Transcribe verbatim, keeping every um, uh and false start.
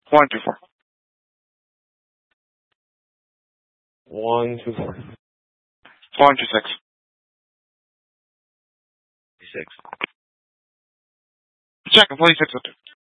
One two four. One two four. One two six. Six. Check. Forty six oh two.